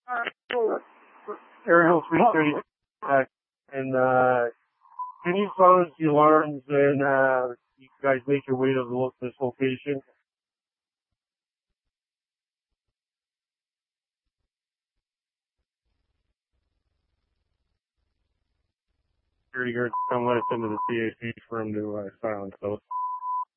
Aerial 330, and can you silence the alarms and you guys make your way to this location? Security guards come let us into the CAC for him to silence those.